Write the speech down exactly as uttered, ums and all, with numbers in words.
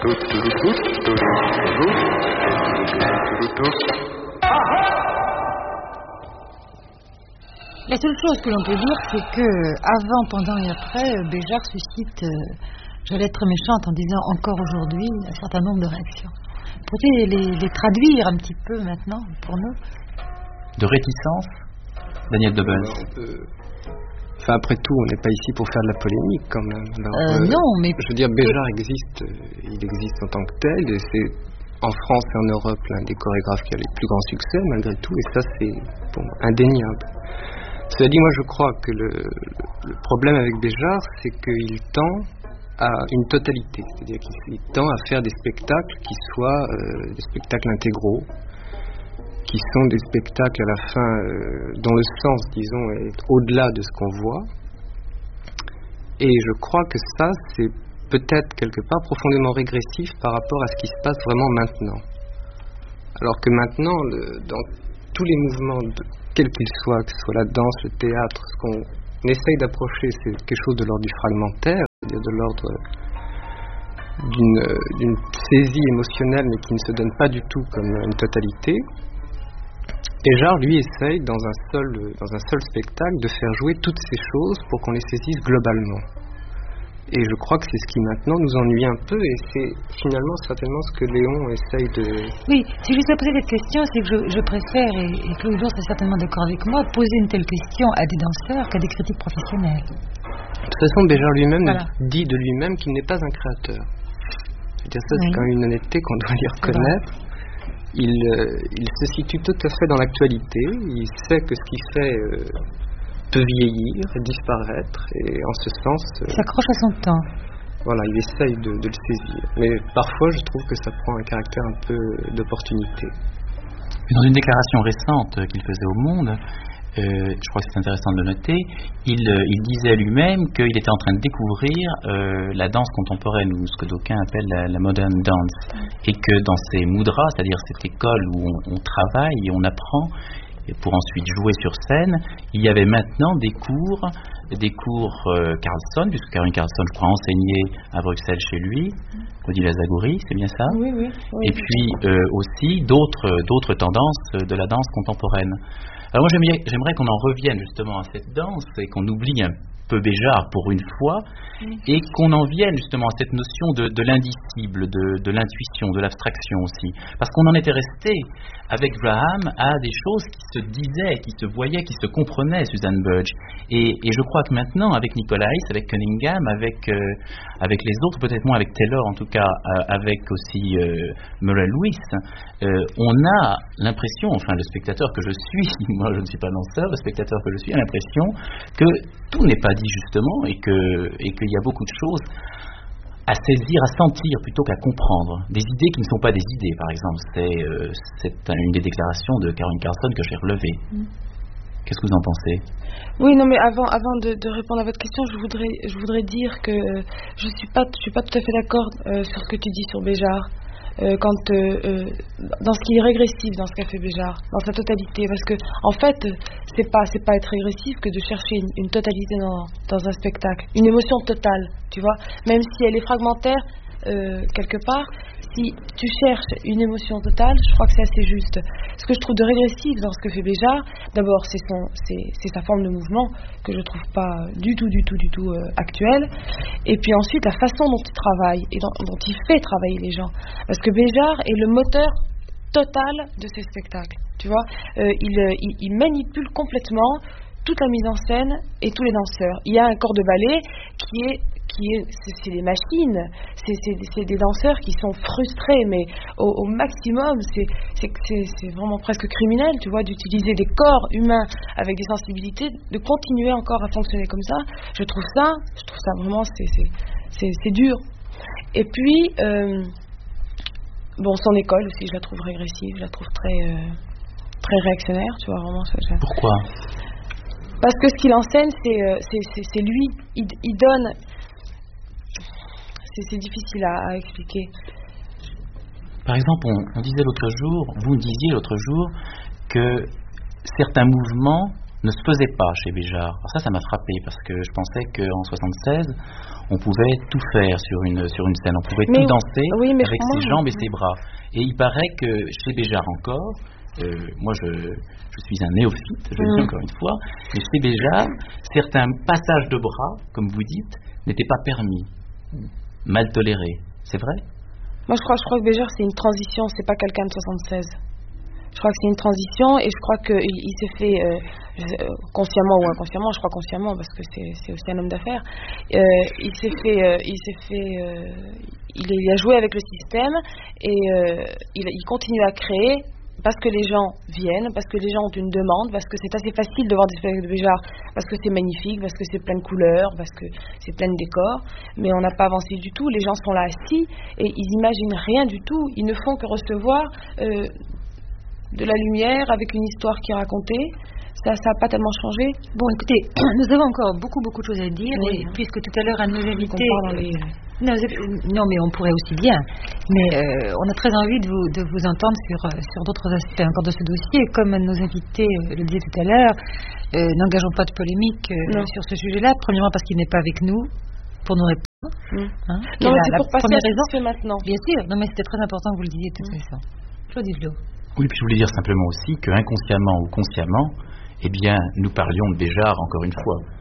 La seule chose que l'on peut dire, c'est que avant, pendant et après, Béjart suscite, euh, j'allais être méchante en disant encore aujourd'hui, un certain nombre de réactions. Vous pouvez les, les traduire un petit peu maintenant pour nous? De réticence, Daniel Debels. Enfin, après tout, on n'est pas ici pour faire de la polémique quand même. Alors, euh, euh, non, mais... Je veux dire, Béjart existe, euh, il existe en tant que tel, et c'est en France et en Europe l'un des chorégraphes qui a les plus grands succès malgré tout, et ça c'est bon, indéniable. Cela dit, moi je crois que le, le problème avec Béjart, c'est qu'il tend à une totalité, c'est-à-dire qu'il tend à faire des spectacles qui soient euh, des spectacles intégraux, qui sont des spectacles à la fin euh, dont le sens, disons, est au-delà de ce qu'on voit. Et je crois que ça, c'est peut-être quelque part profondément régressif par rapport à ce qui se passe vraiment maintenant. Alors que maintenant, le, dans tous les mouvements, de, quels qu'ils soient, que ce soit la danse, le théâtre, ce qu'on essaye d'approcher, c'est quelque chose de l'ordre du fragmentaire, c'est-à-dire de l'ordre d'une, d'une saisie émotionnelle, mais qui ne se donne pas du tout comme une totalité. Et Jarre, lui, essaye dans un seul, dans un seul spectacle de faire jouer toutes ces choses pour qu'on les saisisse globalement. Et je crois que c'est ce qui maintenant nous ennuie un peu, et c'est finalement certainement ce que Léon essaye de... Oui, si je vous ai posé cette question, c'est que je, je préfère, et, et Claude Jour est certainement d'accord avec moi, poser une telle question à des danseurs qu'à des critiques professionnels. De toute façon, Béjart lui-même voilà. dit de lui-même qu'il n'est pas un créateur. C'est-à-dire ça, oui. C'est quand même une honnêteté qu'on doit lui reconnaître. Il, euh, il se situe tout à fait dans l'actualité, il sait que ce qu'il fait... Euh, peut vieillir, disparaître, et en ce sens... Il s'accroche à son temps. Voilà, il essaye de, de le saisir. Mais parfois, je trouve que ça prend un caractère un peu d'opportunité. Dans une déclaration récente qu'il faisait au Monde, euh, je crois que c'est intéressant de le noter, il, euh, il disait lui-même qu'il était en train de découvrir euh, la danse contemporaine, ou ce que d'aucuns appellent la, la modern dance, et que dans ces mudras, c'est-à-dire cette école où on, on travaille et on apprend, et pour ensuite jouer sur scène, il y avait maintenant des cours, des cours euh, Carlson, puisque Caroline Carlson, je crois, enseignait à Bruxelles chez lui, Odile Azagouri, c'est bien ça? Oui, oui. oui et puis euh, aussi d'autres, d'autres tendances de la danse contemporaine. Alors moi j'aimerais, j'aimerais qu'on en revienne justement à cette danse et qu'on oublie un peu Béjart pour une fois, oui. Et qu'on en vienne justement à cette notion de, de l'indicible, de, de l'intuition, de l'abstraction aussi. Parce qu'on en était resté avec Graham à des choses qui se disaient, qui se voyaient, qui se comprenaient, Suzanne Budge. Et, et je crois que maintenant, avec Nicolais, avec Cunningham, avec, euh, avec les autres, peut-être moins avec Taylor en tout cas, euh, avec aussi euh, Murray Lewis, euh, on a l'impression, enfin le spectateur que je suis, moi je ne suis pas danseur, le spectateur que je suis a l'impression que tout n'est pas dit justement et que et qu'il y a beaucoup de choses à saisir, à sentir plutôt qu'à comprendre. Des idées qui ne sont pas des idées, par exemple. C'est, euh, c'est une des déclarations de Caroline Carlson que j'ai relevée. Mm. Qu'est-ce que vous en pensez? Oui, non, mais avant, avant de, de répondre à votre question, je voudrais, je voudrais dire que je ne suis pas, je suis pas tout à fait d'accord euh, sur ce que tu dis sur Béjart. Euh, quand, euh, euh, dans ce qui est régressif dans ce qu'a fait Béjart, dans sa totalité, parce que en fait c'est pas c'est pas être régressif que de chercher une, une totalité dans, dans un spectacle, une émotion totale, tu vois, même si elle est fragmentaire euh, quelque part. Si tu cherches une émotion totale, je crois que c'est assez juste. Ce que je trouve de régressif dans ce que fait Béjart, d'abord c'est son c'est, c'est sa forme de mouvement que je trouve pas du tout du tout du tout euh, actuelle, et puis ensuite la façon dont il travaille et dont, dont il fait travailler les gens, parce que Béjart est le moteur total de ces spectacles, tu vois. euh, il, il, il manipule complètement toute la mise en scène et tous les danseurs. Il y a un corps de ballet qui est qui est, c'est, c'est des machines, c'est, c'est, c'est des danseurs qui sont frustrés, mais au, au maximum, c'est, c'est, c'est, c'est vraiment presque criminel, tu vois, d'utiliser des corps humains avec des sensibilités, de continuer encore à fonctionner comme ça. Je trouve ça, je trouve ça vraiment, c'est, c'est, c'est, c'est dur. Et puis, euh, bon, son école aussi, je la trouve régressive, je la trouve très, euh, très réactionnaire, tu vois, vraiment. Ça, ça. Pourquoi? Parce que ce qu'il enseigne, c'est, euh, c'est, c'est, c'est lui, il, il donne... C'est, c'est difficile à, à expliquer. Par exemple, on, on disait l'autre jour, vous me disiez l'autre jour que certains mouvements ne se faisait pas chez Béjart. Alors ça, ça m'a frappé parce que je pensais qu'en soixante-seize, on pouvait tout faire sur une, sur une scène, on pouvait mais, tout danser oui, mais avec moi, ses jambes et ses bras. Et il paraît que chez Béjart encore, euh, moi je, je suis un néophyte, je le dis mm. encore une fois, mais chez Béjart, certains passages de bras, comme vous dites, n'étaient pas permis, mal tolérés. C'est vrai ? Moi, je crois, je crois que Béjart, c'est une transition, c'est pas quelqu'un de soixante-seize. Je crois que c'est une transition et je crois qu'il il s'est fait euh, consciemment ou inconsciemment, je crois consciemment parce que c'est, c'est aussi un homme d'affaires. Euh, il s'est fait, euh, il s'est fait, euh, il, il a joué avec le système et euh, il, il continue à créer parce que les gens viennent, parce que les gens ont une demande, parce que c'est assez facile de voir des spectacles de Béjart, parce que c'est magnifique, parce que c'est plein de couleurs, parce que c'est plein de décors, mais on n'a pas avancé du tout. Les gens sont là assis et ils imaginent rien du tout. Ils ne font que recevoir euh, de la lumière avec une histoire qui est racontée. Ça n'a pas tellement changé. Bon, écoutez, nous avons encore beaucoup, beaucoup de choses à dire, oui. et puisque tout à l'heure, à nos invités... Les... Non, non, mais on pourrait aussi bien. Mais euh, on a très envie de vous, de vous entendre sur, sur d'autres aspects encore de ce dossier. Comme nos invités euh, le disaient tout à l'heure, euh, n'engageons pas de polémique euh, sur ce sujet-là. Premièrement, parce qu'il n'est pas avec nous pour nous répondre. Mm. Hein, non, mais la, c'est la pour passer à ce raison. qui se fait maintenant. Bien sûr. Non, mais c'était très important que vous le disiez de toute mm. façon. Claude Hugelot. Oui, puis je voulais dire simplement aussi que inconsciemment ou consciemment, eh bien, nous parlions de Béjart encore une fois.